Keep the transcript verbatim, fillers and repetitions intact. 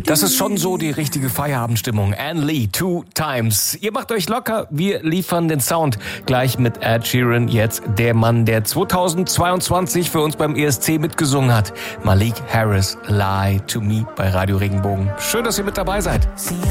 Das ist schon so die richtige Feierabendstimmung. Anne Lee, Two Times. Ihr macht euch locker, wir liefern den Sound. Gleich mit Ed Sheeran, jetzt der Mann, der zweitausendzweiundzwanzig für uns beim E S C mitgesungen hat. Malik Harris, Lie to Me bei Radio Regenbogen. Schön, dass ihr mit dabei seid.